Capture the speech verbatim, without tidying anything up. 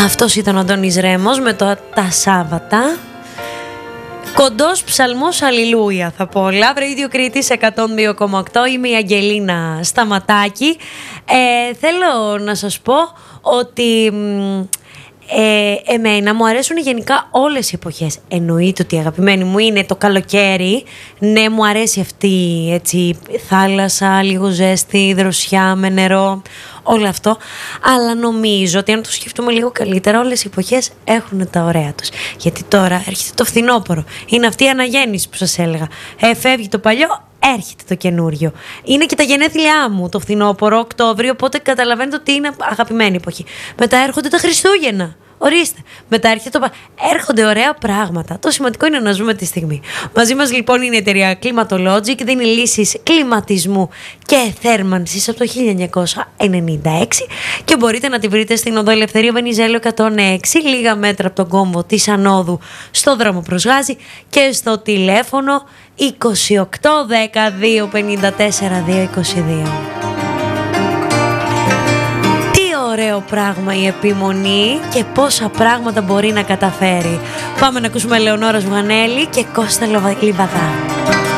Αυτός ήταν ο Αντώνης Ρέμος με το «Τα Σάββατα». Κοντός ψαλμός αλληλούια θα πω. Λαύρα ίδιο Κρήτης εκατόν δύο κόμμα οκτώ. Είμαι η Αγγελίνα Σταματάκη. ε, Θέλω να σας πω ότι ε, εμένα μου αρέσουν γενικά όλες οι εποχές. Εννοείται ότι αγαπημένη μου είναι το καλοκαίρι. Ναι, μου αρέσει αυτή έτσι θάλασσα, λίγο ζέστη, δροσιά με νερό, όλο αυτό. Αλλά νομίζω ότι αν το σκεφτούμε λίγο καλύτερα, όλες οι εποχές έχουν τα ωραία τους. Γιατί τώρα έρχεται το φθινόπωρο. Είναι αυτή η αναγέννηση που σας έλεγα. Ε, φεύγει το παλιό, έρχεται το καινούριο. Είναι και τα γενέθλιά μου το φθινόπωρο, Οκτώβριο, οπότε καταλαβαίνετε ότι είναι αγαπημένη εποχή. Μετά έρχονται τα Χριστούγεννα. Ορίστε, μετά έρχεται το... έρχονται ωραία πράγματα. Το σημαντικό είναι να ζούμε τη στιγμή. Μαζί μας λοιπόν είναι η εταιρεία Climatologic, δίνει λύσεις κλιματισμού και θέρμανσης από το χίλια εννιακόσια ενενήντα έξι και μπορείτε να τη βρείτε στην οδό Ελευθερίου Βενιζέλου εκατόν έξι, λίγα μέτρα από τον κόμβο της Ανόδου στο δρόμο προς Γάζη, και στο τηλέφωνο είκοσι οκτώ δέκα δύο πενήντα τέσσερα δύο είκοσι δύο. Ωραίο πράγμα η επιμονή και πόσα πράγματα μπορεί να καταφέρει. Πάμε να ακούσουμε Λεωνόρα Ζουγανέλη και Κώστα Λιβαδά.